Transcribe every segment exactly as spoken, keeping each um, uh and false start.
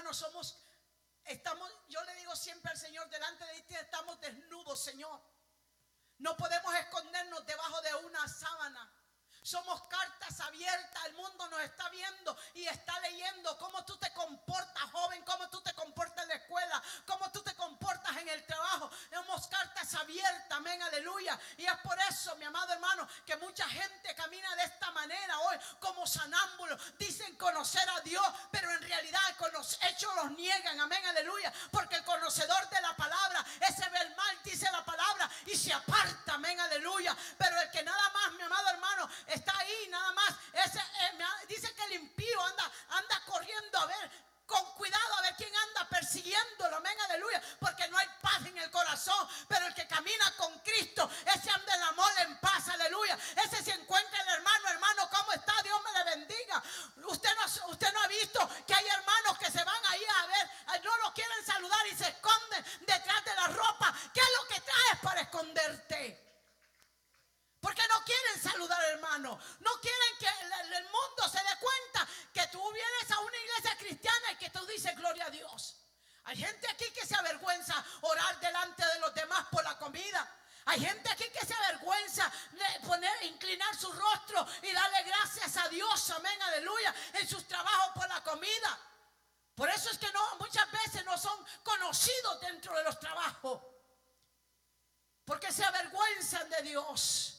hermanos, somos, estamos, yo le digo siempre al Señor, delante de ti estamos desnudos, Señor. No podemos escondernos debajo de una sábana. Somos cartas abiertas, el mundo nos está viendo y está leyendo cómo tú te comportas, joven, cómo tú te comportas en la escuela, cómo tú te comportas en el trabajo. Somos cartas abiertas, amén, aleluya. Y es por eso, mi amado hermano, que mucha gente camina de esta manera hoy como sonámbulos. Dicen conocer a Dios, pero en realidad con los hechos los niegan, amén, aleluya. Porque el conocedor de la palabra, ese ve el mal, dice la palabra, y se aparta, amén, aleluya. Pero el que nada más, mi amado hermano, está ahí nada más. Ese, eh, dice que el impío anda, anda corriendo a ver, con cuidado a ver quién anda persiguiéndolo, amén, aleluya, porque no hay paz en el corazón. Pero el que camina con Cristo, ese anda en amor, en paz, aleluya. Ese se encuentra el hermano, hermano, ¿cómo está? Dios me le bendiga. Usted no, usted no ha visto que hay hermanos que se van ahí a ver, no lo quieren saludar y se esconden detrás de la ropa. ¿Qué es lo que traes para esconderte? Porque no quieren saludar, hermano. No quieren que el, el mundo se dé cuenta que tú vienes a una iglesia cristiana y que tú dices gloria a Dios. Hay gente aquí que se avergüenza orar delante de los demás por la comida. Hay gente aquí que se avergüenza de poner, inclinar su rostro y darle gracias a Dios, amén, aleluya, en sus trabajos por la comida. Por eso es que no, muchas veces no son conocidos dentro de los trabajos, porque se avergüenzan de Dios.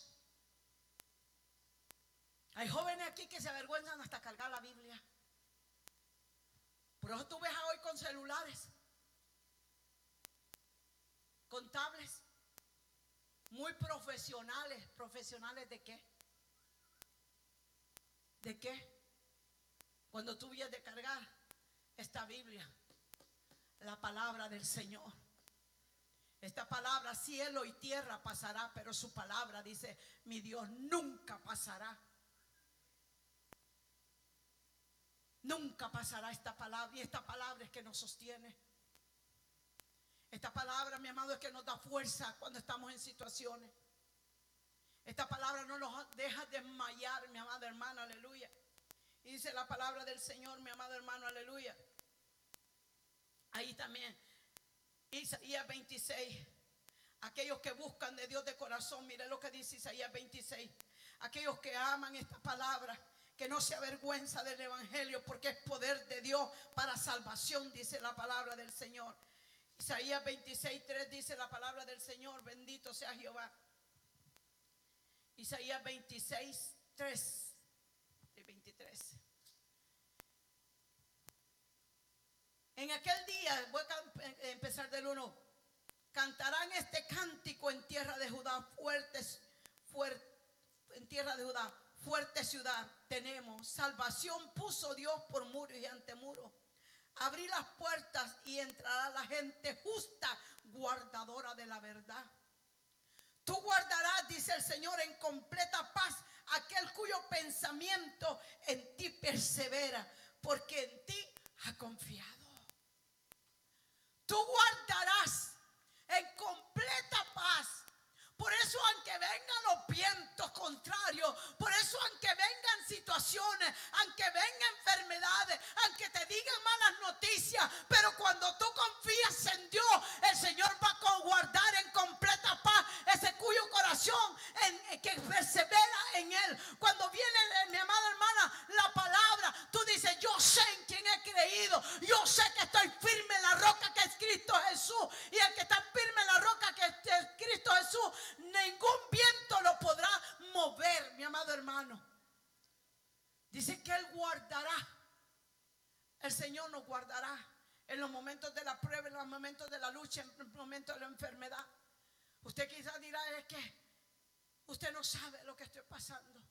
Hay jóvenes aquí que se avergüenzan hasta cargar la Biblia. Por eso tú ves a hoy con celulares, con tablets, muy profesionales. ¿Profesionales de qué? ¿De qué? Cuando tú vienes de cargar esta Biblia, la palabra del Señor. Esta palabra, cielo y tierra pasará, pero su palabra, dice mi Dios, nunca pasará. Nunca pasará esta palabra. Y esta palabra es que nos sostiene. Esta palabra, mi amado, es que nos da fuerza cuando estamos en situaciones. Esta palabra no nos deja desmayar, mi amada hermana, aleluya. Y dice la palabra del Señor, mi amado hermano, aleluya. Ahí también, Isaías veintiséis. Aquellos que buscan de Dios de corazón, mire lo que dice Isaías veintiséis. Aquellos que aman esta palabra, que no se avergüenza del evangelio, porque es poder de Dios para salvación, dice la palabra del Señor. Isaías veintiséis, tres dice la palabra del Señor, bendito sea Jehová. Isaías veintiséis, tres y veintitrés. En aquel día, voy a empezar del uno, cantarán este cántico en tierra de Judá, fuertes, fuertes, en tierra de Judá. Fuerte ciudad tenemos, salvación puso Dios por muro y ante muro. Abrí las puertas y entrará la gente justa, guardadora de la verdad. Tú guardarás, dice el Señor, en completa paz aquel cuyo pensamiento en ti persevera, porque en ti ha confiado. Tú guardarás en completa paz. Por eso aunque vengan los vientos contrarios, por eso aunque vengan situaciones, aunque vengan enfermedades, aunque te digan malas noticias, pero cuando tú confías en Dios, el Señor va a guardar en completa paz ese cuyo corazón en, que persevera en Él. Cuando viene, mi amada hermana, la palabra, tú dices, yo sé en quién he creído, yo sé que estoy firme en la roca que es Cristo Jesús, y el que está firme en la roca que es Cristo Jesús, ningún viento lo podrá mover, mi amado hermano. Dice que Él guardará. El Señor nos guardará en los momentos de la prueba, en los momentos de la lucha, en los momentos de la enfermedad. Usted quizás dirá, es que usted no sabe lo que estoy pasando.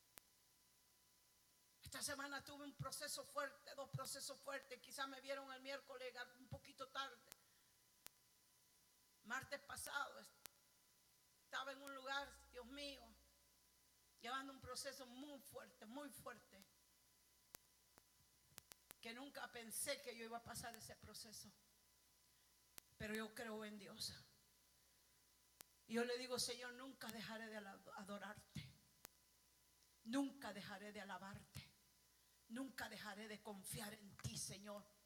Esta semana tuve un proceso fuerte, dos procesos fuertes. Quizás me vieron el miércoles un poquito tarde. Martes pasado estaba en un lugar, Dios mío, llevando un proceso muy fuerte, muy fuerte, que nunca pensé que yo iba a pasar ese proceso. Pero yo creo en Dios. Y yo le digo, Señor, nunca dejaré de adorarte. Nunca dejaré de alabarte. Nunca dejaré de confiar en ti, Señor.